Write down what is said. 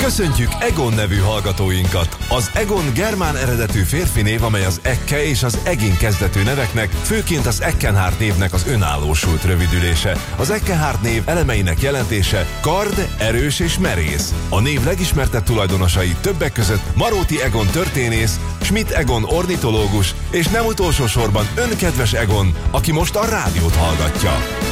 Köszöntjük Egon nevű hallgatóinkat! Az Egon germán eredetű férfi név, amely az Ecke és az Egin kezdetű neveknek, főként az Eckenhardt névnek az önállósult rövidülése. Az Eckenhardt név elemeinek jelentése kard, erős és merész. A név legismertebb tulajdonosai többek között Maróti Egon történész, Schmidt Egon ornitológus, és nem utolsó sorban önkedves Egon, aki most a rádiót hallgatja.